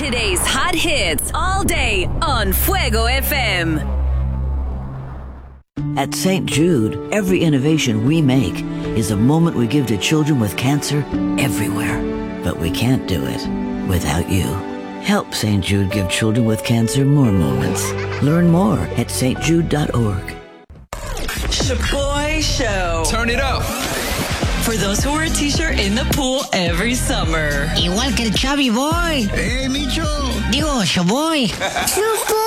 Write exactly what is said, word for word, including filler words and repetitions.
Today's hot hits all day on Fuego F M. At Saint Jude, every innovation we make is a moment we give to children with cancer everywhere. But we can't do it without you. Help Saint Jude give children with cancer more moments. Learn more at s t jude dot org. Shaboy Show. Turn it up. For those who wear a t-shirt in the pool every summer. Igual que el Chubby Boy. Hey, Micho. Digo, Shaboy.